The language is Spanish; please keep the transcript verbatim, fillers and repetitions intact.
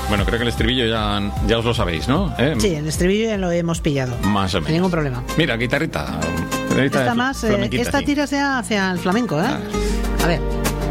Bueno, creo que el estribillo ya, ya os lo sabéis, ¿no? ¿Eh? Sí, el estribillo ya lo hemos pillado. Más o menos. Sin ningún problema. Mira, guitarrita. guitarrita Esta fl- más, eh, esta sí. tira hacia, hacia el flamenco, ¿eh? A ver.